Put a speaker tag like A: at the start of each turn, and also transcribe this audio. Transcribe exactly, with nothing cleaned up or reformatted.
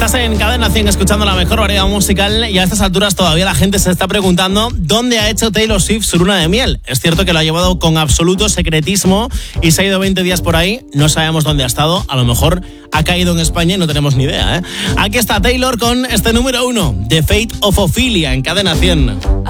A: Estás en Cadena cien escuchando la mejor variedad musical y a estas alturas todavía la gente se está preguntando dónde ha hecho Taylor Swift su luna de miel. Es cierto que lo ha llevado con absoluto secretismo y se ha ido veinte días por ahí. No sabemos dónde ha estado. A lo mejor ha caído en España y no tenemos ni idea, ¿eh? Aquí está Taylor con este número uno, The Fate of Ophelia, en Cadena cien.